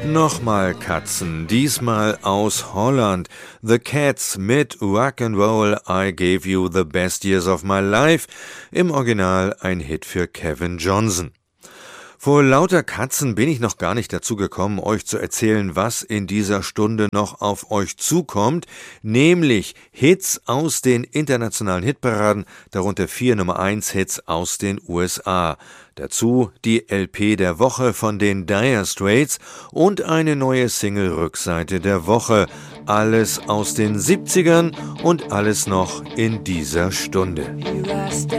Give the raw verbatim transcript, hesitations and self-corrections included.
Nochmal Katzen, diesmal aus Holland. The Cats mit Rock'n'Roll, I Gave You the Best Years of My Life. Im Original ein Hit für Kevin Johnson. Vor lauter Katzen bin ich noch gar nicht dazu gekommen, euch zu erzählen, was in dieser Stunde noch auf euch zukommt, nämlich Hits aus den internationalen Hitparaden, darunter vier Nummer eins Hits aus den U S A. Dazu die L P der Woche von den Dire Straits und eine neue Single-Rückseite der Woche. Alles aus den siebzigern und alles noch in dieser Stunde.